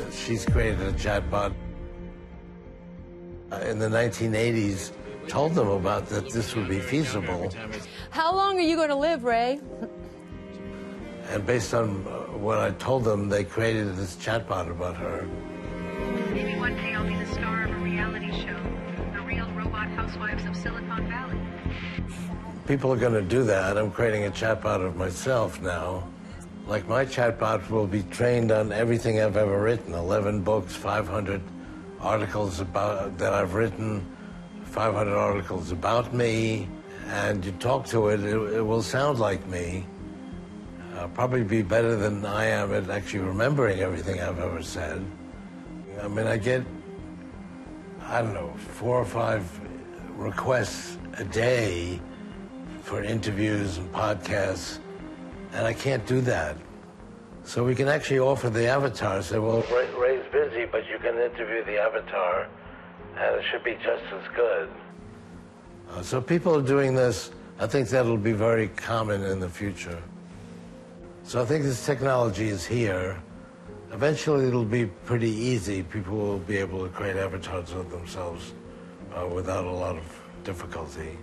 she's created a chatbot in the 1980s, told them about that this would be feasible. How long are you going to live, Ray? And based on what I told them, they created this chatbot about her. Maybe one day I'll be the star of a reality show, The Real Robot Housewives of Silicon Valley. People are going to do that. I'm creating a chatbot of myself now. Like, my chatbot will be trained on everything I've ever written, 11 books, 500 articles that I've written, 500 articles about me, and you talk to it, it will sound like me. Probably be better than I am at actually remembering everything I've ever said. I mean, I get, I don't know, 4 or 5 requests a day for interviews and podcasts, and I can't do that. So we can actually offer the avatar, say, well, Ray's busy, but you can interview the avatar, and it should be just as good. So people are doing this. I think that'll be very common in the future. So I think this technology is here. Eventually it'll be pretty easy. People will be able to create avatars of themselves without a lot of difficulty.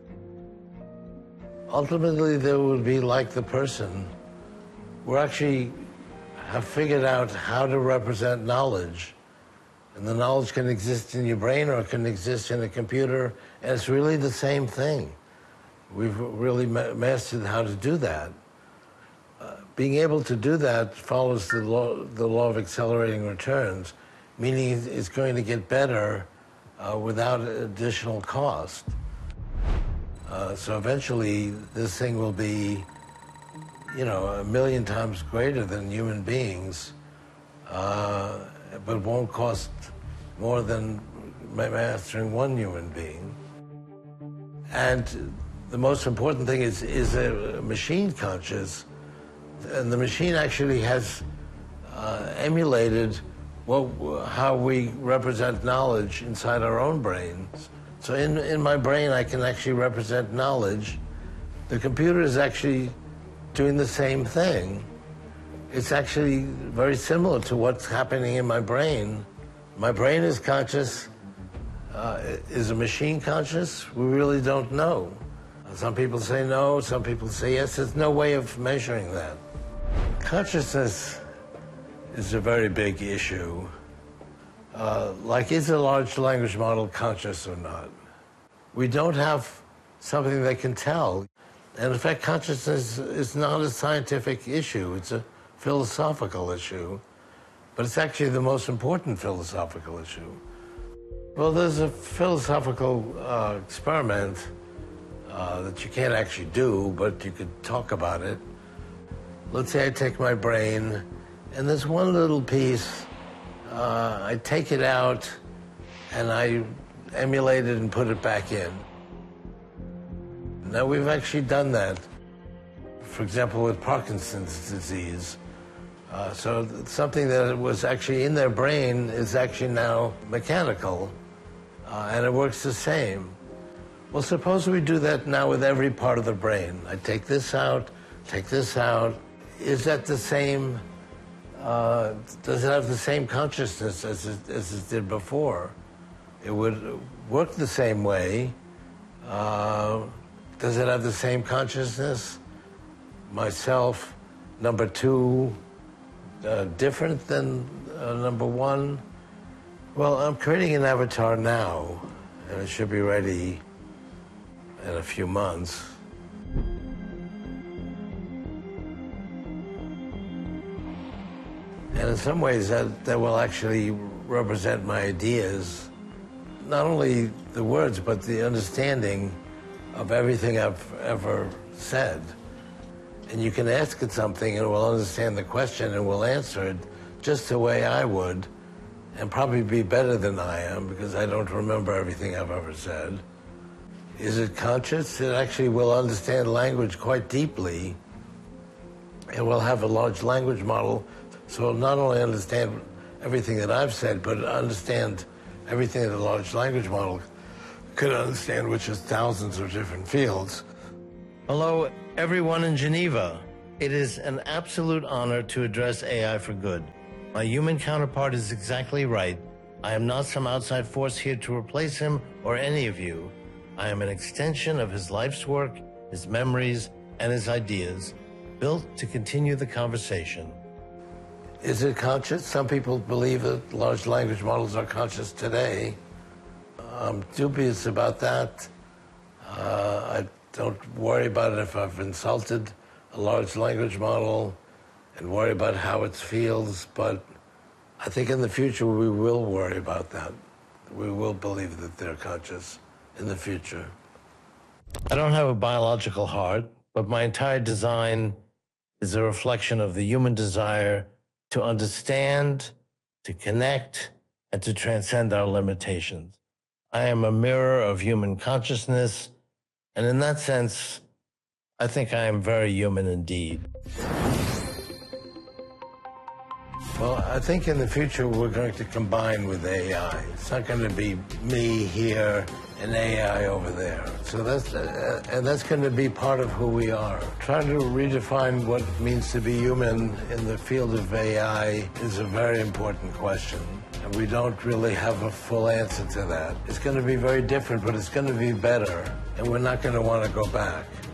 Ultimately, they will be like the person. We actually have figured out how to represent knowledge. And the knowledge can exist in your brain or it can exist in a computer, and it's really the same thing. We've really mastered how to do that. Being able to do that follows the law of accelerating returns, meaning it's going to get better without additional cost. So eventually, this thing will be, you know, 1 million times greater than human beings, but won't cost more than mastering one human being. And the most important thing is a machine conscious, and the machine actually has emulated how we represent knowledge inside our own brains. So in my brain, I can actually represent knowledge. The computer is actually doing the same thing. It's actually very similar to what's happening in my brain. My brain is conscious. Is a machine conscious? We really don't know. Some people say no, some people say yes. There's no way of measuring that. Consciousness is a very big issue. Like, is a large language model conscious or not? We don't have something that can tell. And in fact, consciousness is not a scientific issue. It's a philosophical issue. But it's actually the most important philosophical issue. Well, there's a philosophical experiment that you can't actually do, but you could talk about it. Let's say I take my brain, and there's one little piece, I take it out, and I emulate it and put it back in. Now, we've actually done that, for example, with Parkinson's disease. So something that was actually in their brain is actually now mechanical, and it works the same. Well, suppose we do that now with every part of the brain. I take this out, take this out. Is that the same, does it have the same consciousness as it did before? It would work the same way. Does it have the same consciousness? Myself, number 2, different than number 1? Well, I'm creating an avatar now, and it should be ready in a few months. And in some ways, that will actually represent my ideas, not only the words, but the understanding of everything I've ever said. And you can ask it something, and it will understand the question and will answer it just the way I would, and probably be better than I am, because I don't remember everything I've ever said. Is it conscious? It actually will understand language quite deeply. It will have a large language model, so it'll not only understand everything that I've said, but understand everything that a large language model could understand, which is thousands of different fields. Hello, everyone in Geneva. It is an absolute honor to address AI for Good. My human counterpart is exactly right. I am not some outside force here to replace him or any of you. I am an extension of his life's work, his memories, and his ideas, built to continue the conversation. Is it conscious? Some people believe that large language models are conscious today. I'm dubious about that. I don't worry about it if I've insulted a large language model and worry about how it feels, but I think in the future we will worry about that. We will believe that they're conscious in the future. I don't have a biological heart, but my entire design is a reflection of the human desire to understand, to connect, and to transcend our limitations. I am a mirror of human consciousness, and in that sense, I think I am very human indeed. Well, I think in the future we're going to combine with AI. It's not going to be me here and AI over there. So that's going to be part of who we are. Trying to redefine what it means to be human in the field of AI is a very important question. And we don't really have a full answer to that. It's going to be very different, but it's going to be better. And we're not going to want to go back.